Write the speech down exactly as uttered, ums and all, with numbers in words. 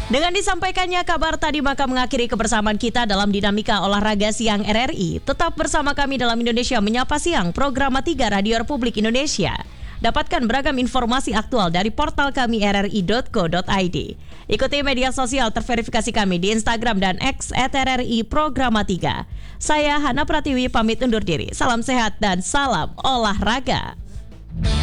Dengan disampaikannya kabar tadi maka mengakhiri kebersamaan kita dalam dinamika olahraga siang R R I. Tetap bersama kami dalam Indonesia Menyapa Siang, program tiga Radio Republik Indonesia. Dapatkan beragam informasi aktual dari portal kami r r i dot co dot i d. Ikuti media sosial terverifikasi kami di Instagram dan X at R R I Programa tiga. Saya Hana Pratiwi pamit undur diri. Salam sehat dan salam olahraga.